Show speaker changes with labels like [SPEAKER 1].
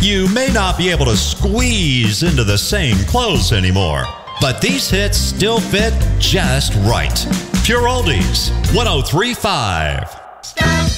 [SPEAKER 1] You may not be able to squeeze into the same clothes anymore, but these hits still fit just right. Pure Oldies, 103.5.